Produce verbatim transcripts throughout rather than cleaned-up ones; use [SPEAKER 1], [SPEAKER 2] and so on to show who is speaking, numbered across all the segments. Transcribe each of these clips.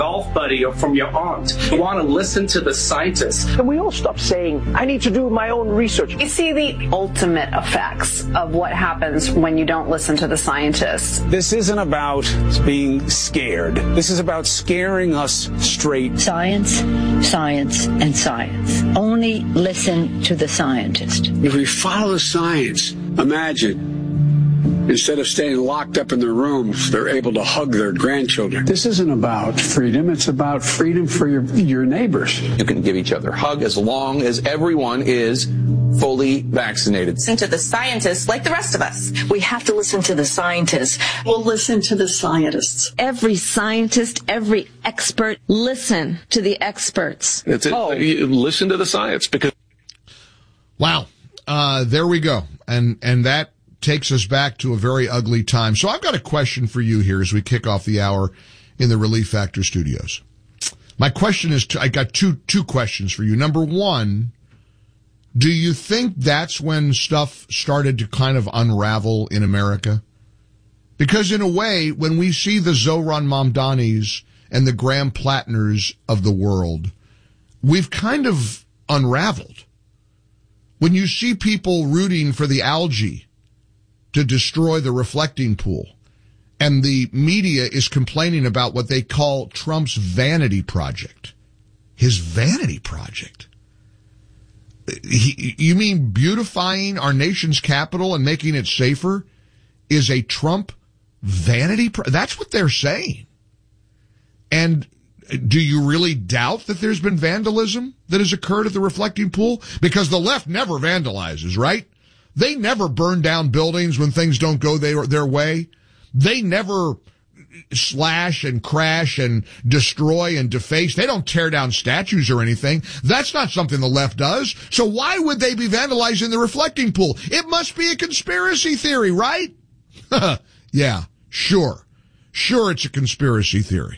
[SPEAKER 1] golf buddy or from your aunt. You want to listen to the scientists.
[SPEAKER 2] And we all stop saying, I need to do my own research.
[SPEAKER 3] You see the ultimate effects of what happens when you don't listen to the scientists.
[SPEAKER 4] This isn't about being scared. This is about scaring us straight.
[SPEAKER 5] Science, science, and science. Only listen to the scientist.
[SPEAKER 6] If we follow the science, imagine, instead of staying locked up in their rooms, they're able to hug their grandchildren. This isn't about freedom. It's about freedom for your, your neighbors.
[SPEAKER 7] You can give each other a hug as long as everyone is fully vaccinated.
[SPEAKER 8] Listen to the scientists like the rest of us.
[SPEAKER 9] We have to listen to the scientists.
[SPEAKER 10] We'll listen to the scientists.
[SPEAKER 11] Every scientist, every expert, listen to the experts.
[SPEAKER 12] It's it. Oh. Listen to the science because.
[SPEAKER 13] Wow. Uh, there we go. And, and that takes us back to a very ugly time. So I've got a question for you here as we kick off the hour in the Relief Factor studios. My question is, to, I got two, two questions for you. Number one, do you think that's when stuff started to kind of unravel in America? Because in a way, when we see the Zohran Mamdanis and the Graham Plattners of the world, we've kind of unraveled. When you see people rooting for the algae to destroy the reflecting pool, and the media is complaining about what they call Trump's vanity project, his vanity project. He, you mean beautifying our nation's capital and making it safer is a Trump vanity? Pro- That's what they're saying. And do you really doubt that there's been vandalism that has occurred at the reflecting pool? Because the left never vandalizes, right? They never burn down buildings when things don't go their, their way. They never slash and crash and destroy and deface. They don't tear down statues or anything. That's not something the left does. So why would they be vandalizing the reflecting pool? It must be a conspiracy theory, right? Yeah, sure. Sure, it's a conspiracy theory.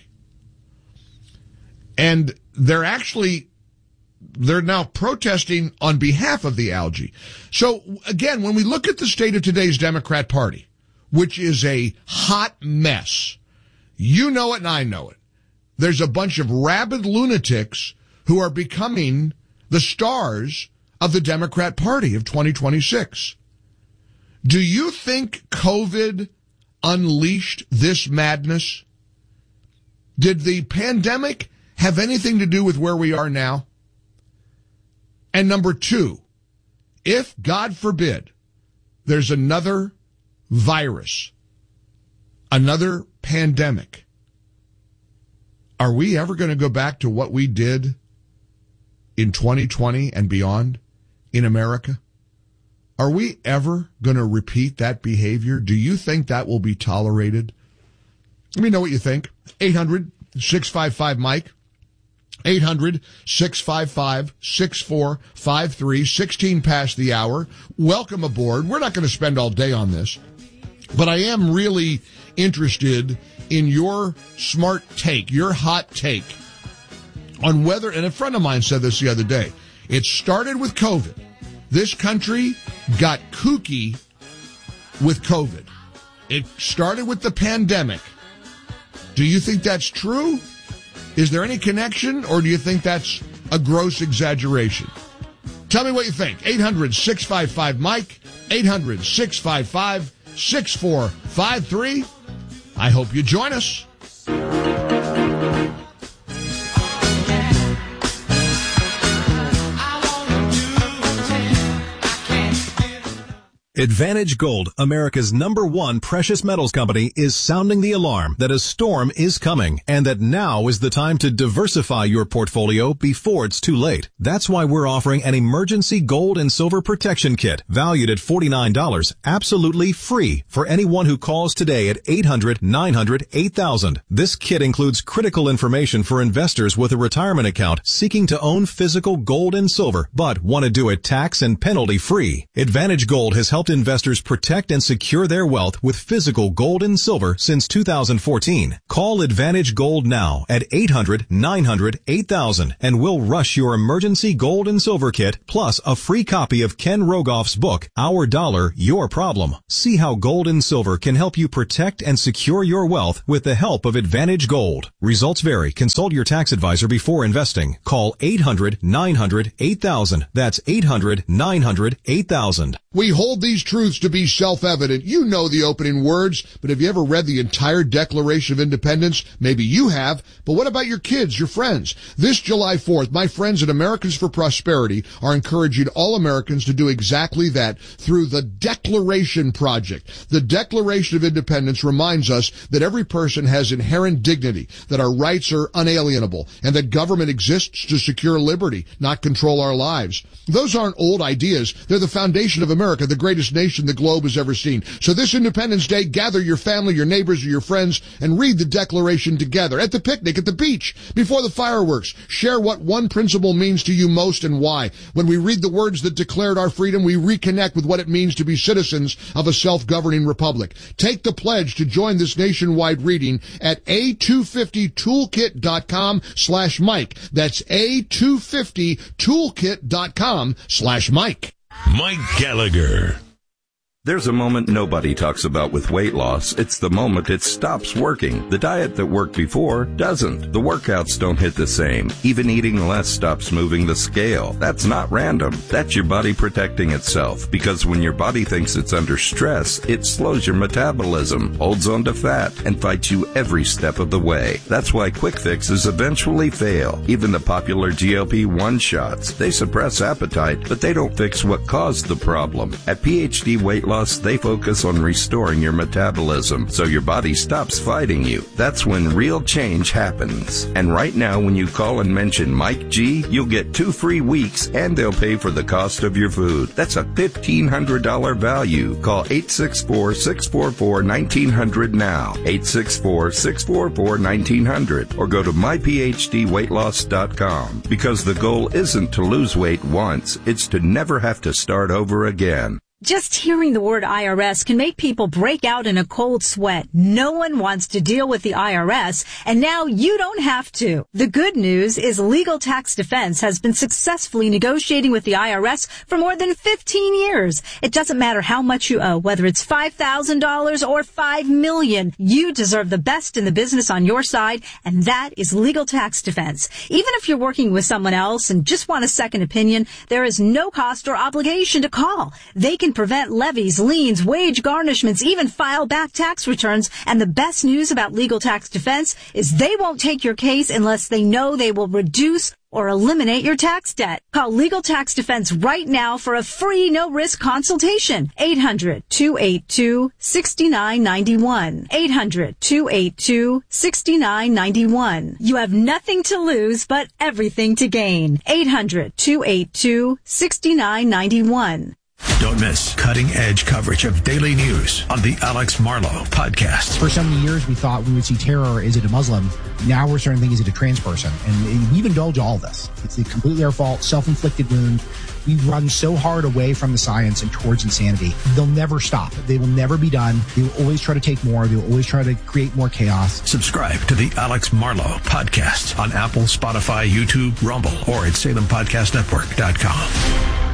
[SPEAKER 13] And they're actually, they're now protesting on behalf of the algae. So again, when we look at the state of today's Democrat Party, which is a hot mess, you know it and I know it. There's a bunch of rabid lunatics who are becoming the stars of the Democrat Party of twenty twenty-six. Do you think COVID unleashed this madness? Did the pandemic have anything to do with where we are now? And number two, if, God forbid, there's another virus, another pandemic, are we ever going to go back to what we did in twenty twenty and beyond in America? Are we ever going to repeat that behavior? Do you think that will be tolerated? Let me know what you think. eight hundred, six five five, Mike. eight hundred, six five five, six four five three, sixteen past the hour. Welcome aboard. We're not going to spend all day on this, but I am really interested in your smart take, your hot take on whether, and a friend of mine said this the other day, it started with COVID. This country got kooky with COVID. It started with the pandemic. Do you think that's true? Is there any connection, or do you think that's a gross exaggeration? Tell me what you think. eight hundred, six five five, Mike. eight hundred, six five five, six four five three. I hope you join us.
[SPEAKER 14] Advantage Gold, America's number one precious metals company, is sounding the alarm that a storm is coming and that now is the time to diversify your portfolio before it's too late. That's why we're offering an emergency gold and silver protection kit valued at forty-nine dollars, absolutely free for anyone who calls today at eight hundred, nine hundred, eight thousand. This kit includes critical information for investors with a retirement account seeking to own physical gold and silver but want to do it tax and penalty free. Advantage Gold has helped helped investors protect and secure their wealth with physical gold and silver since two thousand fourteen. Call Advantage Gold now at eight hundred, nine hundred, eight thousand and we'll rush your emergency gold and silver kit plus a free copy of Ken Rogoff's book, Our Dollar, Your Problem. See how gold and silver can help you protect and secure your wealth with the help of Advantage Gold. Results vary. Consult your tax advisor before investing. Call eight hundred, nine hundred, eight thousand. That's eight hundred, nine hundred, eight thousand.
[SPEAKER 13] We hold these truths to be self-evident. You know the opening words, but have you ever read the entire Declaration of Independence? Maybe you have, but what about your kids, your friends? This July fourth, my friends at Americans for Prosperity are encouraging all Americans to do exactly that through the Declaration Project. The Declaration of Independence reminds us that every person has inherent dignity, that our rights are unalienable, and that government exists to secure liberty, not control our lives. Those aren't old ideas. They're the foundation of America, the greatest nation the globe has ever seen. So this Independence Day, gather your family, your neighbors, or your friends, and read the Declaration together, at the picnic, at the beach, before the fireworks. Share what one principle means to you most and why. When we read the words that declared our freedom, we reconnect with what it means to be citizens of a self-governing republic. Take the pledge to join this nationwide reading at A two fifty toolkit dot com slash Mike. That's A two fifty toolkit dot com slash Mike.
[SPEAKER 15] Mike Gallagher. There's a moment nobody talks about with weight loss. It's the moment it stops working. The diet that worked before doesn't. The workouts don't hit the same. Even eating less stops moving the scale. That's not random. That's your body protecting itself. Because when your body thinks it's under stress, it slows your metabolism, holds on to fat, and fights you every step of the way. That's why quick fixes eventually fail. Even the popular G L P one shots. They suppress appetite, but they don't fix what caused the problem. At P H D Weight Loss, they focus on restoring your metabolism so your body stops fighting you. That's when real change happens. And right now, when you call and mention Mike G, you'll get two free weeks and they'll pay for the cost of your food. That's a fifteen hundred dollars value. Call eight six four, six four four, one nine zero zero now. eight six four, six four four, one nine zero zero or go to my p h d weight loss dot com. Because the goal isn't to lose weight once, it's to never have to start over again.
[SPEAKER 16] Just hearing the word I R S can make people break out in a cold sweat. No one wants to deal with the I R S, and now you don't have to. The good news is Legal Tax Defense has been successfully negotiating with the I R S for more than fifteen years. It doesn't matter how much you owe, whether it's five thousand dollars or five million dollars. You deserve the best in the business on your side, and that is Legal Tax Defense. Even if you're working with someone else and just want a second opinion, there is no cost or obligation to call. They can prevent levies, liens, wage garnishments, even file back tax returns. And the best news about Legal Tax Defense is they won't take your case unless they know they will reduce or eliminate your tax debt. Call Legal Tax Defense right now for a free no-risk consultation. eight hundred, two eight two, six nine nine one. eight hundred, two eight two, six nine nine one. You have nothing to lose but everything to gain. eight hundred, two eight two, six nine nine one.
[SPEAKER 17] Don't miss cutting-edge coverage of daily news on the Alex Marlow Podcast.
[SPEAKER 18] For so many years, we thought we would see terror. Is it a Muslim? Now we're starting to think, is it a trans person? And we indulge all of this. It's completely our fault, self-inflicted wound. We run so hard away from the science and towards insanity. They'll never stop. They will never be done. They will always try to take more. They will always try to create more chaos.
[SPEAKER 17] Subscribe to the Alex Marlow Podcast on Apple, Spotify, YouTube, Rumble, or at salem podcast network dot com.